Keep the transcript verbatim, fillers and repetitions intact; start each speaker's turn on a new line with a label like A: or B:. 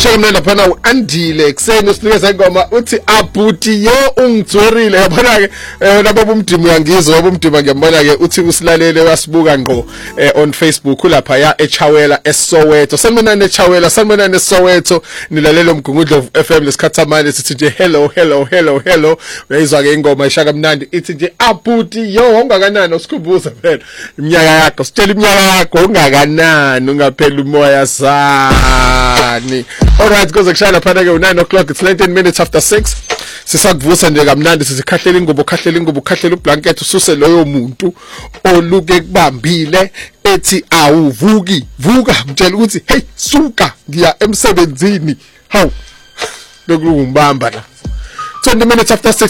A: shaka mna lapha na Andile kuseni usinikeza ingoma uthi abhuti yo ungithwerile yabona ke labo bomdimo uyangizwa bomdimo ngiyambona ke uthi usilalele wasibuka ngqo on Facebook lapha ya eChawela eSoweto sanibonani eChawela sanibonani eSoweto nilalelo mgungudlo F M lesikhatha manje sithi nje hello hello hello hello uyayizwa ke ingoma ishaka mnandi ithi nje abhuti yo ungakanani usikhumbuza phela iminyaka yakho sitshela iminyaka yakho ungakanani ungaphela umoya sani. Alright goze kushaya phana ke nine o'clock it's nineteen minutes after six sisakuvusa nje kamnandi sizikhahlela ingubo khahlela ingubo khahlela ublanket ususe loyo muntu oluke kubambile ethi awuvuki vuka mtshela ukuthi hey suka ngiya emsebenzini hawu lokumbamba la twenty minutes after six